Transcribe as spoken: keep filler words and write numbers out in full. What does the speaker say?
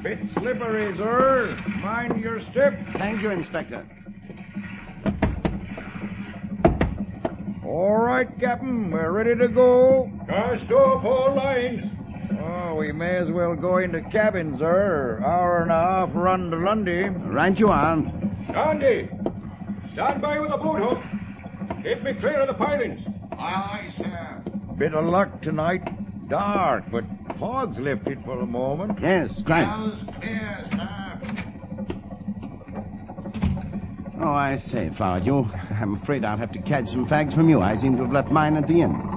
Bit slippery, sir. Mind your step. Thank you, Inspector. All right, Captain. We're ready to go. Cast off all lines. Oh, we may as well go into cabin, sir. Hour and a half run to Lundy. Right you are. Andy, stand by with the boat hook. Keep me clear of the pilings. Aye, aye, sir. Bit of luck tonight. Dark, but fog's lifted for a moment. Yes, great. All's clear, sir. Oh, I say, Flower, you. I'm afraid I'll have to catch some fags from you. I seem to have left mine at the inn.